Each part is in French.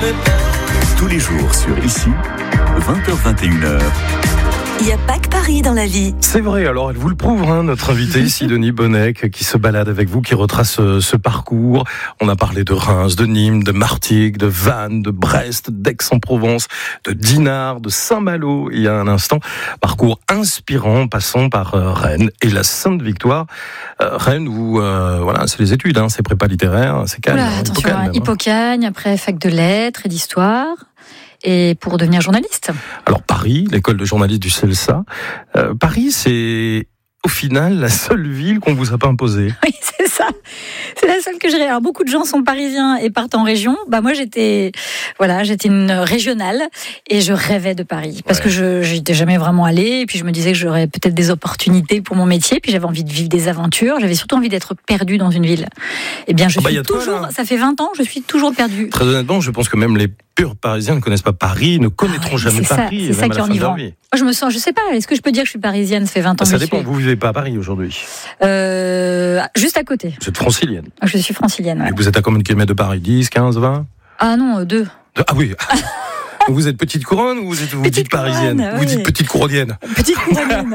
Tous les jours sur Ici, 20h-21h. Il n'y a pas que Paris dans la vie. C'est vrai, alors elle vous le prouve, notre invité ici, Denis Bonnec, qui se balade avec vous, qui retrace ce parcours. On a parlé de Reims, de Nîmes, de Martigues, de Vannes, de Brest, d'Aix-en-Provence, de Dinard, de Saint-Malo, il y a un instant. Parcours inspirant, passant par Rennes et la Sainte-Victoire. Rennes, où, voilà, c'est les études, c'est prépa littéraire, c'est calme. Attention, Hippocagne, après fac de lettres et d'histoire. Et pour devenir journaliste. Alors Paris, l'école de journalisme du CELSA. Paris, c'est au final la seule ville qu'on vous a pas imposée. Oui, c'est ça. C'est la seule que je rêve. Alors beaucoup de gens sont parisiens et partent en région. Moi j'étais une régionale et je rêvais de Paris parce que je n'étais jamais vraiment allée. Et puis je me disais que j'aurais peut-être des opportunités pour mon métier. Puis j'avais envie de vivre des aventures. J'avais surtout envie d'être perdue dans une ville. Eh bien, je suis toujours. Ça fait 20 ans, je suis toujours perdue. Très honnêtement, je pense que même les purs Parisiens ne connaissent pas Paris, ne connaîtront jamais Paris. C'est ça qui est enivrant. Moi, je sais pas, est-ce que je peux dire que je suis parisienne, ça fait 20 ans ça que dépend, vous vivez pas à Paris aujourd'hui. Juste à côté. Vous êtes francilienne. Je suis francilienne, ouais. Et vous êtes à combien de kilomètres de Paris? 10, 15, 20? Ah non, 2. Ah oui. Vous êtes petite couronne ou vous dites parisienne? Oui. Vous dites petite couronnienne. Petite couronnienne.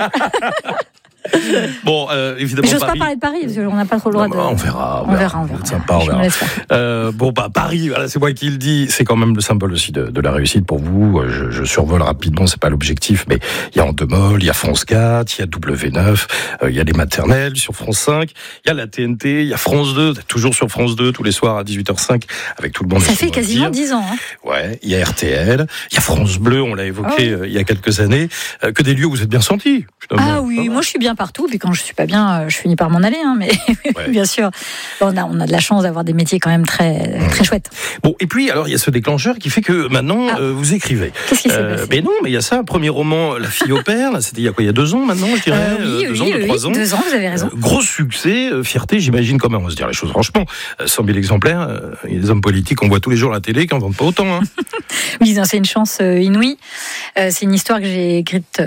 Bon, évidemment. Mais j'ose pas parler de Paris parce qu'on n'a pas trop le droit de. On verra. C'est sympa, on verra. Paris, voilà, c'est moi qui le dis. C'est quand même le symbole aussi de la réussite pour vous. Je survole rapidement, c'est pas l'objectif, mais il y a Endemol, il y a France 4, il y a W9, il y a les maternelles sur France 5, il y a la TNT, il y a France 2, toujours sur France 2 tous les soirs à 18h05 avec tout le monde. Ça fait quasiment 10 ans. Ouais, il y a RTL, il y a France Bleu, on l'a évoqué il y a quelques années. Que des lieux où vous êtes bien sentis. Ah oui, moi je suis bien partout, puis quand je suis pas bien, je finis par m'en aller, mais bien sûr, on a de la chance d'avoir des métiers quand même très chouettes. Bon, et puis alors il y a ce déclencheur qui fait que maintenant vous écrivez. Qu'est-ce qui s'est passé? Mais non, mais il y a ça, premier roman, La fille au père, là, c'était il y a quoi, il y a 2 ans maintenant, je dirais, 3 ans. 2 ans, vous avez raison. Gros succès, fierté, j'imagine quand même, on va se dire les choses franchement, 100 000 exemplaires, il y a des hommes politiques, on voit tous les jours à la télé, qui en vendent pas autant. Oui, non, c'est une chance inouïe. C'est une histoire que j'ai écrite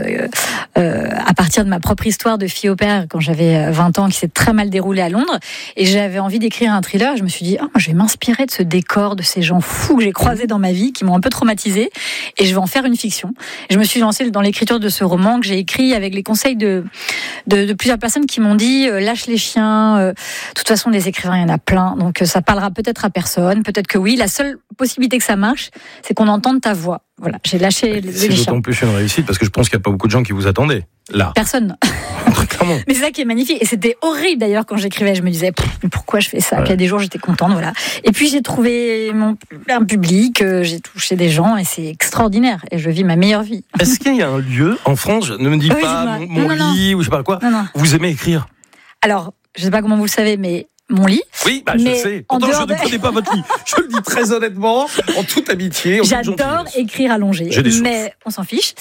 à partir de ma propre histoire de fille au père quand j'avais 20 ans, qui s'est très mal déroulée à Londres, et j'avais envie d'écrire un thriller. Je me suis dit, je vais m'inspirer de ce décor, de ces gens fous que j'ai croisés dans ma vie, qui m'ont un peu traumatisée, et je vais en faire une fiction. Et je me suis lancée dans l'écriture de ce roman que j'ai écrit avec les conseils de plusieurs personnes qui m'ont dit, lâche les chiens, de toute façon des écrivains il y en a plein, donc ça parlera peut-être à personne, peut-être que oui, la seule possibilité que ça marche, c'est qu'on entende ta voix. Voilà, j'ai lâché les chiens. C'est d'autant plus une réussite parce que je pense qu'il n'y a pas beaucoup de gens qui vous attendaient là. Personne. Mais c'est ça qui est magnifique. Et c'était horrible d'ailleurs quand j'écrivais. Je me disais, mais pourquoi je fais ça? Puis il y a des jours, j'étais contente, voilà. Et puis j'ai trouvé un public, j'ai touché des gens et c'est extraordinaire. Et je vis ma meilleure vie. Est-ce qu'il y a un lieu en France, ne me dis pas mon lit ou je sais pas quoi, vous aimez écrire? Alors, je sais pas comment vous le savez, mais mon lit. Oui, je sais. Pourtant, je ne connais pas votre lit. Je le dis très honnêtement, en toute amitié. J'adore écrire allongé, mais on s'en fiche.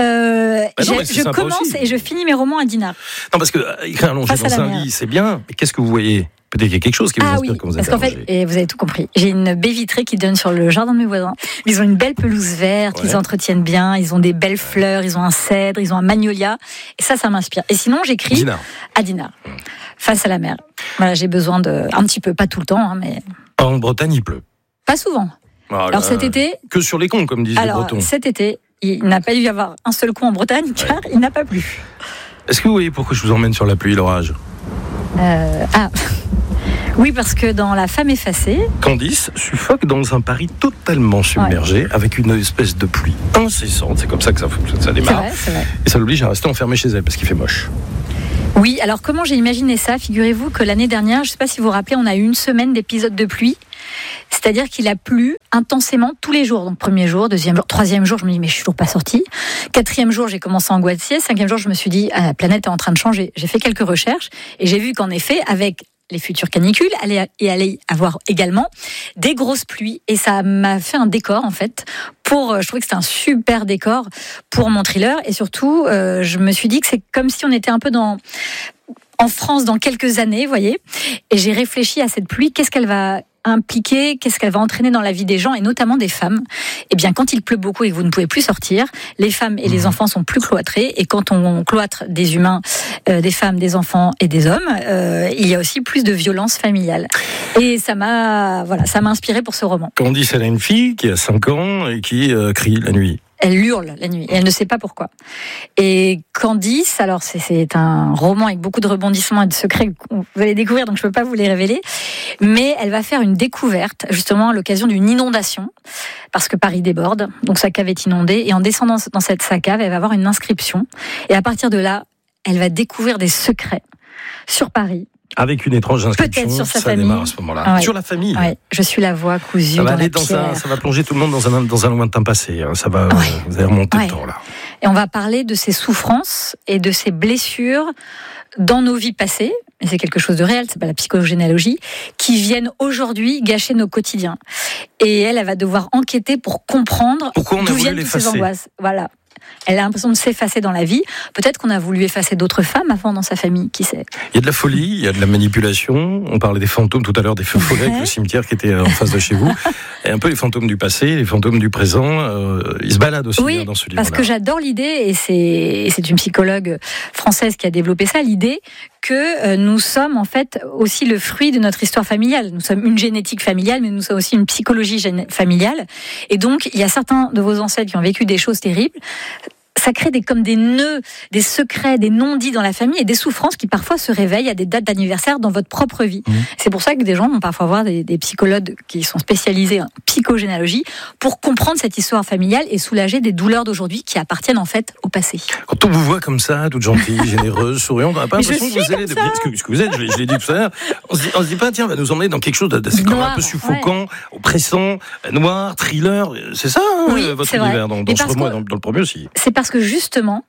Je commence et je finis mes romans à Dinard. Non, parce que écrire allongé dans un lit, c'est bien. Mais qu'est-ce que vous voyez? Peut-être qu'il y a quelque chose qui vous inspire quand vous êtes allongé. Parce qu'en fait, et vous avez tout compris, j'ai une baie vitrée qui donne sur le jardin de mes voisins. Ils ont une belle pelouse verte, ils entretiennent bien, ils ont des belles fleurs, ils ont un cèdre, ils ont un magnolia. Et ça m'inspire. Et sinon, j'écris à Dinard, face à la mer. Voilà, j'ai besoin un petit peu, pas tout le temps, mais... En Bretagne, il pleut? Pas souvent. Alors cet été... Que sur les cons, comme disent les Bretons. Cet été, il n'a pas dû y avoir un seul con en Bretagne, car il n'a pas plu. Est-ce que vous voyez pourquoi je vous emmène sur la pluie et l'orage? Oui, parce que dans La femme effacée... Candice suffoque dans un Paris totalement submergé, avec une espèce de pluie incessante. C'est comme ça que ça démarre. C'est vrai. Et ça l'oblige à rester enfermée chez elle, parce qu'il fait moche. Oui, alors comment j'ai imaginé ça? Figurez-vous que l'année dernière, je ne sais pas si vous vous rappelez, on a eu une semaine d'épisodes de pluie. C'est-à-dire qu'il a plu intensément tous les jours. Donc, premier jour, deuxième jour, troisième jour, je me dis, mais je suis toujours pas sortie. Quatrième jour, j'ai commencé à angoisser. Cinquième jour, je me suis dit, la planète est en train de changer. J'ai fait quelques recherches et j'ai vu qu'en effet, avec les futures canicules, allait avoir également des grosses pluies. Et ça m'a fait un décor, en fait, je trouvais que c'était un super décor pour mon thriller. Et surtout, je me suis dit que c'est comme si on était un peu en France dans quelques années, vous voyez. Et j'ai réfléchi à cette pluie, qu'est-ce qu'elle va impliquer, qu'est-ce qu'elle va entraîner dans la vie des gens et notamment des femmes. Eh bien, quand il pleut beaucoup et que vous ne pouvez plus sortir, les femmes et les enfants sont plus cloîtrés et quand on cloître des humains, des femmes, des enfants et des hommes, il y a aussi plus de violence familiale. Et ça m'a inspiré pour ce roman. Candice, elle a une fille qui a 5 ans et qui crie la nuit. Elle hurle la nuit et elle ne sait pas pourquoi. Et Candice, alors c'est un roman avec beaucoup de rebondissements et de secrets que vous allez découvrir, donc je ne peux pas vous les révéler. Mais elle va faire une découverte, justement à l'occasion d'une inondation, parce que Paris déborde, donc sa cave est inondée. Et en descendant dans sa cave, elle va avoir une inscription. Et à partir de là, elle va découvrir des secrets sur Paris. Avec une étrange inscription, peut-être sur sa ça famille. Démarre à ce moment-là. Ah ouais. Sur la famille. Ouais. Je suis la voix cousue ça va dans aller la pierre. ça va plonger tout le monde dans un lointain passé. Ça va, vous allez remonter le temps là. Et on va parler de ses souffrances et de ses blessures dans nos vies passées, et c'est quelque chose de réel, c'est pas la psychogénéalogie, qui viennent aujourd'hui gâcher nos quotidiens. Et elle va devoir enquêter pour comprendre d'où viennent toutes ces angoisses. Voilà. Elle a l'impression de s'effacer dans la vie. Peut-être qu'on a voulu effacer d'autres femmes avant dans sa famille, qui sait. Il y a de la folie, il y a de la manipulation. On parlait des fantômes tout à l'heure, des feux follets avec le cimetière qui était en face de chez vous. Et un peu les fantômes du passé, les fantômes du présent. Ils se baladent aussi dans ce livre-là. Parce que j'adore l'idée, et c'est une psychologue française qui a développé ça, l'idée que nous sommes en fait aussi le fruit de notre histoire familiale. Nous sommes une génétique familiale, mais nous sommes aussi une psychologie familiale. Et donc, il y a certains de vos ancêtres qui ont vécu des choses terribles. Ça crée comme des nœuds, des secrets, des non-dits dans la famille et des souffrances qui parfois se réveillent à des dates d'anniversaire dans votre propre vie. C'est pour ça que des gens vont parfois voir des psychologues qui sont spécialisés en psychogénéalogie pour comprendre cette histoire familiale et soulager des douleurs d'aujourd'hui qui appartiennent en fait au passé. Quand on vous voit comme ça, toute gentille, généreuse, souriante, on n'a pas l'impression que vous allez devenir ce que vous êtes, je l'ai dit tout à l'heure. On se dit pas, tiens, on va nous emmener dans quelque chose d'assez quand même un peu suffocant, oppressant, noir, thriller. C'est ça, votre univers dans ce roman et dans le premier aussi. C'est parce que justement,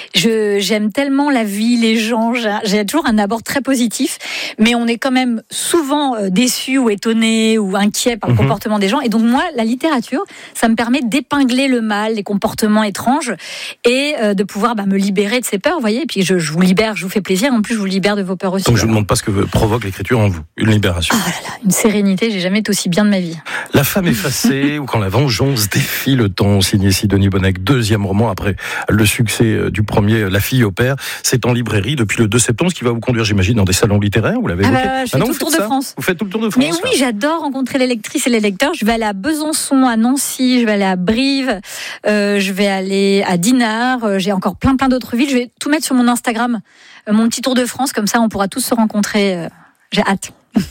j'aime tellement la vie, les gens, j'ai toujours un abord très positif, mais on est quand même souvent déçu ou étonné ou inquiet par le comportement des gens. Et donc moi, la littérature, ça me permet d'épingler le mal, les comportements étranges et de pouvoir me libérer de ces peurs, vous voyez. Et puis je vous libère, je vous fais plaisir, en plus je vous libère de vos peurs aussi. Donc je ne vous demande pas ce que provoque l'écriture en vous, une libération. Ah là là, une sérénité, j'ai jamais été aussi bien de ma vie. La femme effacée ou quand la vengeance défie le temps, signé Sidonie Bonnec, deuxième roman après le succès du premier, La fille au père. C'est en librairie depuis le 2 septembre, ce qui va vous conduire, j'imagine, dans des salons littéraires, vous l'avez évoqué. Je fais tout le tour de France. Vous faites tout le tour de France. Mais oui, j'adore rencontrer les lectrices et les lecteurs. Je vais aller à Besançon, à Nancy, je vais aller à Brive, je vais aller à Dinard, j'ai encore plein d'autres villes. Je vais tout mettre sur mon Instagram, mon petit tour de France, comme ça on pourra tous se rencontrer. J'ai hâte.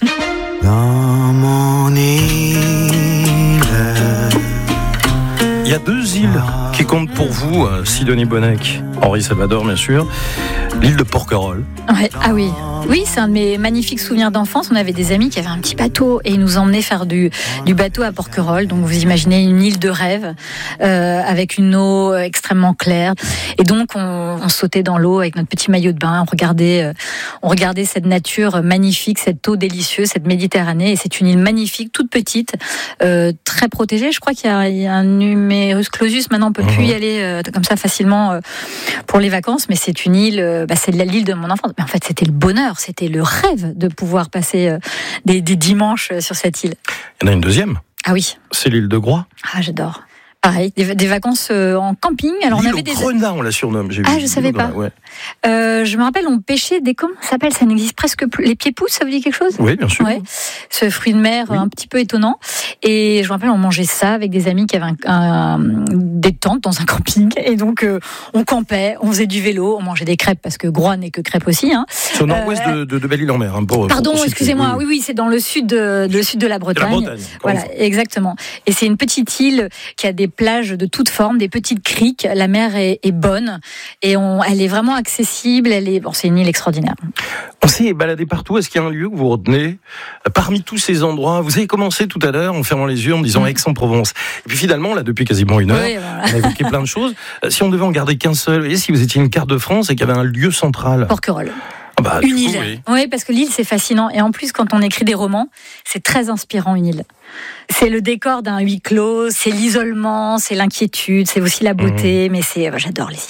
Dans mon île. Il y a 2 îles qui comptent pour vous, Sidonie Bonnec, Henri Salvador bien sûr, l'île de Porquerolles. Ouais. Ah oui. Oui, c'est un de mes magnifiques souvenirs d'enfance. On avait des amis qui avaient un petit bateau et ils nous emmenaient faire du bateau à Porquerolles. Donc vous imaginez une île de rêve avec une eau extrêmement claire. Et donc on sautait dans l'eau avec notre petit maillot de bain. On regardait cette nature magnifique, cette eau délicieuse, cette Méditerranée. Et c'est une île magnifique, toute petite, très protégée. Je crois qu'il y a un numerus clausus. Maintenant on peut plus y aller comme ça facilement pour les vacances. Mais c'est une île, c'est l'île de mon enfance. Mais en fait c'était le bonheur. C'était le rêve de pouvoir passer des dimanches sur cette île. Il y en a une deuxième. Ah oui. C'est l'île de Groix. Ah, j'adore. Pareil, des vacances en camping. Alors l'île on avait des Grenat, on la surnomme. J'ai vu. Je savais pas. Ouais. Je me rappelle, on pêchait des comment ça s'appelle, ça n'existe presque plus. Les pieds-pousses, ça vous dit quelque chose? Oui, bien sûr. Ouais. Ce fruit de mer un petit peu étonnant. Et je me rappelle, on mangeait ça avec des amis qui avaient des tentes dans un camping. Et donc on campait, on faisait du vélo, on mangeait des crêpes parce que Groix n'est que crêpes aussi. C'est au nord-ouest de Belle-Île-en-Mer. Pardon, excusez-moi. Oui, c'est dans le sud de la Bretagne. Voilà, exactement. Et c'est une petite île qui a des plages de toutes formes, des petites criques. La mer est bonne et elle est vraiment accessible. C'est une île extraordinaire. On s'est baladé partout. Est-ce qu'il y a un lieu que vous retenez parmi tous ces endroits? Vous avez commencé tout à l'heure en fermant les yeux en me disant Aix-en-Provence. Et puis finalement, là, depuis quasiment 1 heure, on a évoqué plein de choses. Si on devait en garder qu'un seul, et si vous étiez une carte de France et qu'il y avait un lieu central? Porquerolles. Une île. Oui, parce que l'île, c'est fascinant. Et en plus, quand on écrit des romans, c'est très inspirant, une île. C'est le décor d'un huis clos, c'est l'isolement, c'est l'inquiétude, c'est aussi la beauté, mais j'adore les îles.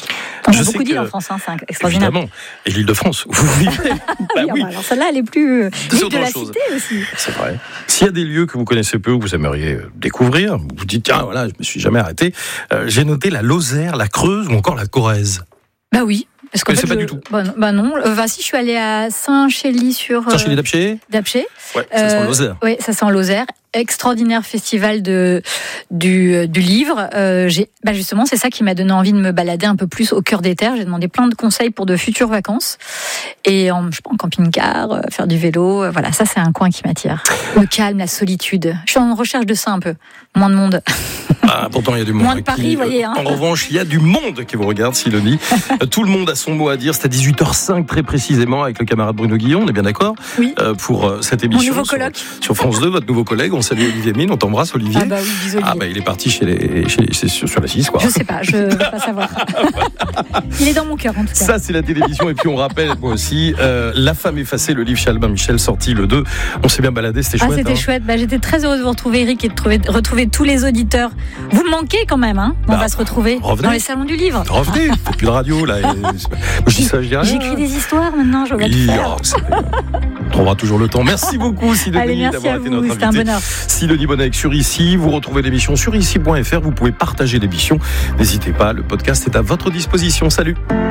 On a beaucoup d'îles en France, c'est extraordinaire. Évidemment. Et l'Île-de-France, où vous vivez. Oui. Alors celle-là, elle est plus l'île de la cité aussi. C'est vrai. S'il y a des lieux que vous connaissez peu, que vous aimeriez découvrir, vous vous dites, tiens, voilà, je me suis jamais arrêté. J'ai noté la Lozère, la Creuse ou encore la Corrèze. Bah oui. Parce qu'en fait, pas du tout. Bah non. Si, je suis allée à Saint-Chély sur. Saint-Chély d'Apcher. Ouais, ça sent Lozère. Oui, ça sent Lozère. Extraordinaire festival du livre. Justement, c'est ça qui m'a donné envie de me balader un peu plus au cœur des terres. J'ai demandé plein de conseils pour de futures vacances. Et en camping-car, faire du vélo. Voilà, ça, c'est un coin qui m'attire. Le calme, la solitude. Je suis en recherche de ça un peu. Moins de monde. Pourtant, il y a du monde. Moins de Paris, vous voyez. Hein. En revanche, il y a du monde qui vous regarde, Sidonie. Tout le monde a son mot à dire. C'est à 18h05 très précisément avec le camarade Bruno Guillon. On est bien d'accord ? Oui. Pour cette émission. Mon nouveau colloque. Sur France 2, votre nouveau collègue. On salue Olivier Mine. On t'embrasse, Olivier. Ah bah oui, dis Olivier. Il est parti sur la 6, quoi. Je sais pas, je veux pas savoir. Il est dans mon cœur, en tout cas. Ça, c'est la télévision. Et puis, on rappelle, moi aussi, La femme effacée, le livre chez Albin Michel, sorti le 2. On s'est bien baladé, c'était chouette. C'était chouette. J'étais très heureuse de vous retrouver, Eric, et de retrouver tous les auditeurs. Vous me manquez quand même, hein. On va se retrouver dans les salons du livre. Revenez, faites plus de radio, là. Je dis ça, je dis rien. J'écris des histoires maintenant, je vais tout faire. On trouvera toujours le temps. Merci beaucoup, Sidonie, d'avoir été notre invitée. C'était un bonheur. Sidonie Bonnec sur Ici. Vous retrouvez l'émission sur ici.fr. Vous pouvez partager l'émission. N'hésitez pas, le podcast est à votre disposition. Salut.